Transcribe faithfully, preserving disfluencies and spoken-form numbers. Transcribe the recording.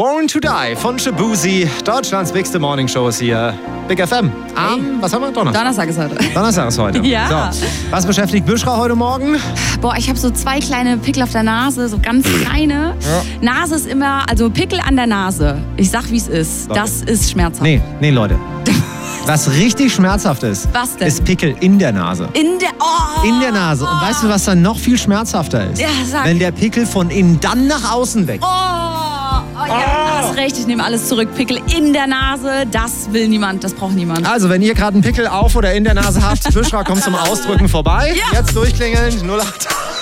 Born to Die von Shabuzi. Deutschlands bigste Morningshow ist hier. Big F M. Am, hey. Was haben wir? Donnerstag. Donnerstag ist heute. Donnerstag ist heute. Ja. So. Was beschäftigt Büschra heute Morgen? Boah, ich habe so zwei kleine Pickel auf der Nase, so ganz kleine. Ja. Nase ist immer, also Pickel an der Nase. Ich sag, wie es ist. Leute. Das ist schmerzhaft. Nee, nee, Leute. Was richtig schmerzhaft ist, was denn? Ist Pickel in der Nase. In der, oh, in der Nase. Und oh. weißt du, was dann noch viel schmerzhafter ist? Ja, sag. Wenn der Pickel von innen dann nach außen wächst. Oh, oh ja, oh. hast recht, ich nehme alles zurück. Pickel in der Nase, das will niemand, das braucht niemand. Also, wenn ihr gerade einen Pickel auf oder in der Nase habt, Büschra kommt zum Ausdrücken vorbei. Ja. Jetzt durchklingeln, null acht